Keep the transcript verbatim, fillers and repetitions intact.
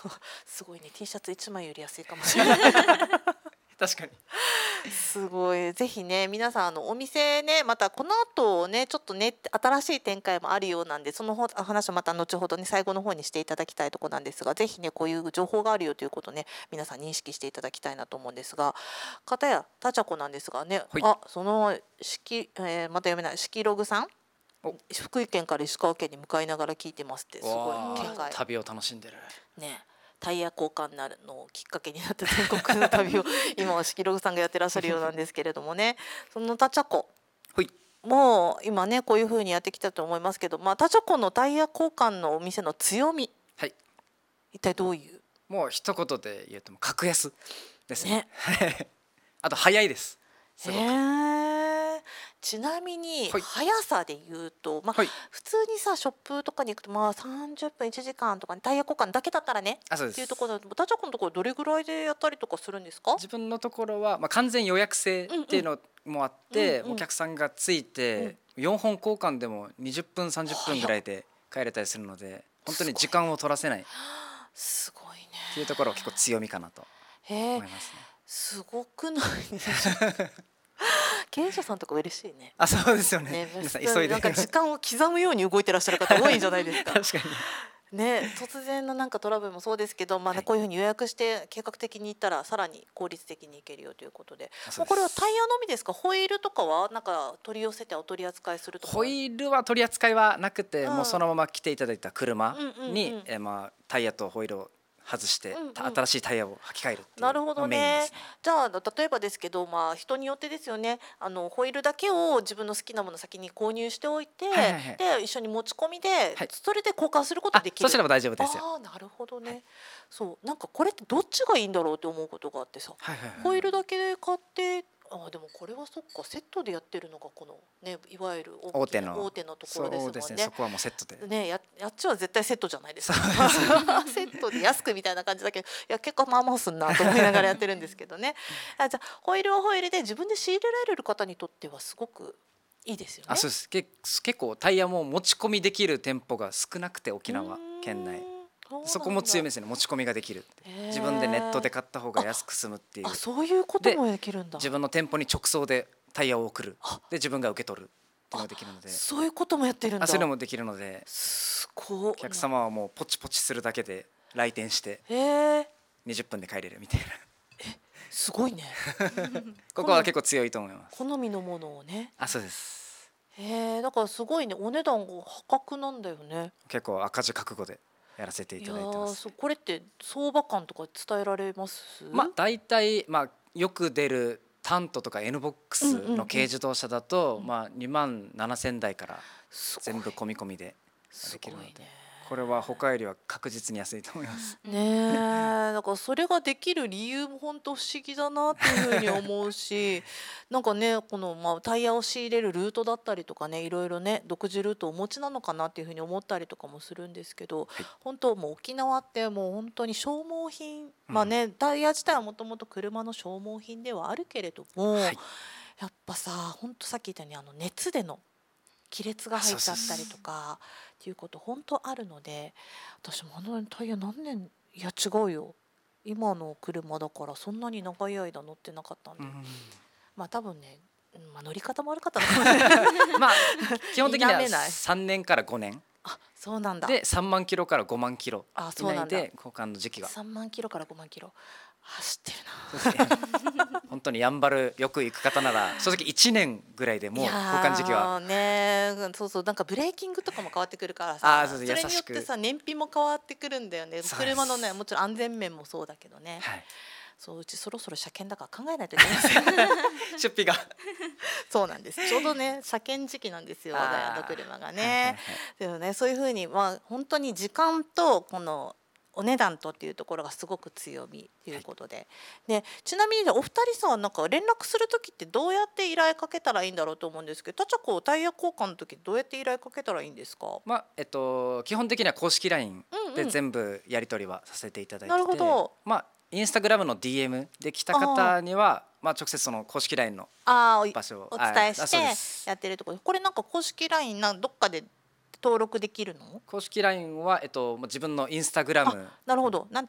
すごいね、 T シャツいちまいより安いかもしれない確かにすごい。ぜひね、皆さんあのお店ね、またこの後ね、ちょっとね新しい展開もあるようなんで、そのほ話をまた後ほどね最後の方にしていただきたいところなんですが、ぜひねこういう情報があるよということね、皆さん認識していただきたいなと思うんですが、片やたちゃこなんですがね、 はい、 あ、そのしき、えー、また読めないしきログさん、 お福井県から石川県に向かいながら聞いてますって、すごいわ見解ー旅を楽しんでるね。タイヤ交換になるのをきっかけになった全国の旅を今はしきろぐさんがやってらっしゃるようなんですけれどもね、そのたちゃこはい、 もう今ねこういう風にやってきたと思いますけど、まあ、たちゃこのタイヤ交換のお店の強み、 はい、 一体どういう？ もう一言で言うともう格安ですね。 ねあと早いです。すごく。 へー。ちなみにはい速さで言うと、まあはい、 普通にさショップとかに行くとまあさんじゅっぷんいちじかんとか、ね、タイヤ交換だけだったらねあ、そうです。 っていうところだと、たちゃこのところどれぐらいでやったりとかするんですか？ 自分のところは、まあ、完全予約制っていうのもあって、 うんうん、 お客さんがついて、うん、よんほん交換でもにじゅっぷんさんじゅっぷんぐらいで帰れたりするので、本当に時間を取らせないすごいねっていうところが結構強みかなと思いますね。 すごくない経営者さんとか嬉しいね。 あ、そうですよね。 ね、 皆さん急いでなんか時間を刻むように動いてらっしゃる方多いんじゃないですか。 確かにね、突然のなんかトラブルもそうですけど、まあね、 はい、 こういうふうに予約して計画的に行ったらさらに効率的に行けるよということで、 そうです。 これはタイヤのみですか？ホイールとかはなんか取り寄せてお取り扱いするとか？ ホイールは取り扱いはなくて、 うん、 もうそのまま来ていただいた車に、 うんうんうん、 えーまあ、タイヤとホイールを外して、 うんうん、 新しいタイヤを履き替えるっていうなるほどのがメインね。 ですね。 じゃあ例えばですけど、まあ、人によってですよね、あのホイールだけを自分の好きなもの先に購入しておいて、 はいはいはい、 で一緒に持ち込みで、 はい、 それで交換することできる。 そちらも大丈夫ですよ。 ああ、なるほどね、はい、そうなんかこれってどっちがいいんだろうって思うことがあってさ、 はいはいはい、 ホイールだけで買って、あでもこれはそっかセットでやってるのがこのね、いわゆる大手の大手のところですもんね。 そうですね、そこはもうセットでね、ややっちは絶対セットじゃないですか。 そうですセットで安くみたいな感じだけど、いや結構まあまあすんなと思いながらやってるんですけどね。あ、じゃあホイールはホイールで自分で仕入れられる方にとってはすごくいいですよね。 あ、そうです。け結構タイヤも持ち込みできる店舗が少なくて、沖縄県内そこも強みですね。持ち込みができるって、自分でネットで買った方が安く済むっていう。 あ、そういうこともできるんだ。 自分の店舗に直送でタイヤを送る、で自分が受け取るっていうのができるので。 そういうこともやってるんだ。 あ、そういうのもできるので、 すごい。 お客様はもうポチポチするだけで来店してにじゅっぷんで帰れるみたいな。 え、すごいねここは結構強いと思います。 好みのものをね。 あ、そうです。 へえ、だからすごいね、お値段が破格なんだよね。 結構赤字覚悟でやらせていただいてます。 いや、これって相場感とか伝えられます？ まあ大体、まあよく出るタントとか N ボックスの軽自動車だと、うんうんうん、まあにまんななせんだいから全部込み込みでできるので、これは他よりは確実に安いと思いますねえ。だからそれができる理由も本当不思議だなっていうふうに思うしなんかね、このまあタイヤを仕入れるルートだったりとかね、いろいろね独自ルートをお持ちなのかなっていうふうに思ったりとかもするんですけど、はい、本当もう沖縄ってもう本当に消耗品、うん、まあねタイヤ自体はもともと車の消耗品ではあるけれども、はい、やっぱさ本当さっき言ったようにあの熱での亀裂が入っちゃったりとかっていうこと本当あるので、私もあのタイヤ何年、いや違うよ、今の車だからそんなに長い間乗ってなかったんで、うん、まあ多分ね、まあ、乗り方も悪かったのかもしれないまあ基本的にはさんねんからごねんあ、そうなんだ。 でさんまんキロからごまんキロ以内で交換の時期がさんまんキロからごまんキロ走ってるな本当にやんばるよく行く方なら正直いちねんぐらいでもう交換時期はね、そうそう、なんかブレーキングとかも変わってくるからさ、 あ、そうそう、 それによってさ燃費も変わってくるんだよね。車のね、もちろん安全面もそうだけどね、はい、そう、うちそろそろ車検だから考えないといけないですよ出費がそうなんです、ちょうどね車検時期なんですよ、ダイヤの車がね、でもね、そういうふうにまあ本当に時間とこのお値段とっていうところがすごく強みということで、はい、でちなみにお二人さんなんか連絡する時ってどうやって依頼かけたらいいんだろうと思うんですけど、たちゃこタイヤ交換の時どうやって依頼かけたらいいんですか？ まあえっと基本的には公式 ライン で全部やり取りはさせていただいてて、 なるほど、 まあインスタグラムの ディーエム で来た方にはまあ直接その公式 ライン の場所をお伝えしてやってるところ、これなんか公式 ライン などっかで登録できるの？ 公式 ライン は、えっと、自分のインスタグラム。 なるほど。なんて